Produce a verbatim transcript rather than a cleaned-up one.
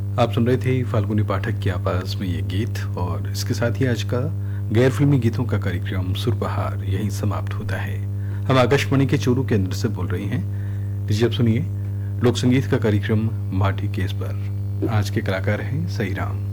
आप सुन रहे थे फाल्गुनी पाठक की आवाज में ये गीत, और इसके साथ ही आज का गैर फिल्मी गीतों का कार्यक्रम सुरबहार यहीं समाप्त होता है। हम आकाशवाणी के चोरू केंद्र से बोल रहे हैं। जी अब सुनिए लोक संगीत का कार्यक्रम माटी केस पर। आज के कलाकार हैं सही राम।